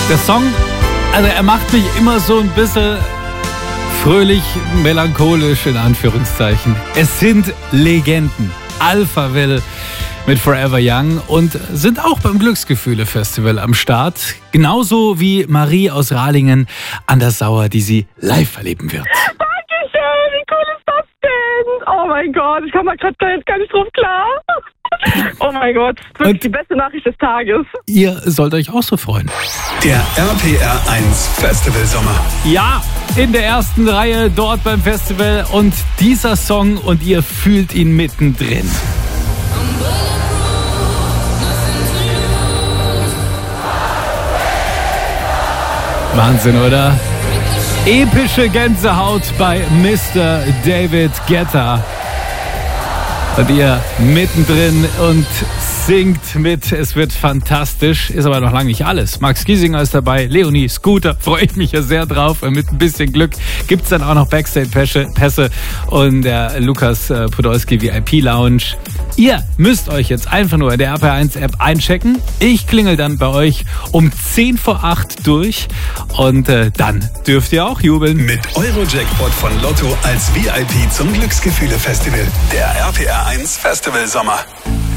Der Song, also er macht mich immer so ein bisschen fröhlich, melancholisch in Anführungszeichen. Es sind Legenden. Alphaville mit Forever Young und sind auch beim Glücksgefühle-Festival am Start. Genauso wie Marie aus Rahlingen an der Sauer, die sie live erleben wird. Dankeschön, wie cool ist das denn? Oh mein Gott, ich komme mal gerade gar nicht drauf klar. Oh mein Gott, wirklich die beste Nachricht des Tages. Ihr sollt euch auch so freuen. Der RPR 1 Festival Sommer. Ja, in der ersten Reihe dort beim Festival und dieser Song und ihr fühlt ihn mittendrin. Wahnsinn, oder? Epische Gänsehaut bei Mr. David Guetta. Und ihr mittendrin und singt mit. Es wird fantastisch. Ist aber noch lange nicht alles. Max Giesinger ist dabei, Leonie, Scooter. Freue ich mich ja sehr drauf. Und mit ein bisschen Glück gibt's dann auch noch Backstage-Pässe und der Lukas Podolski VIP-Lounge. Ihr müsst euch jetzt einfach nur in der RPR1-App einchecken. Ich klingel dann bei euch um 10 vor 8 durch. Und dann dürft ihr auch jubeln. Mit Eurojackpot von Lotto als VIP zum Glücksgefühle-Festival. Der RPR 1 Festival Sommer.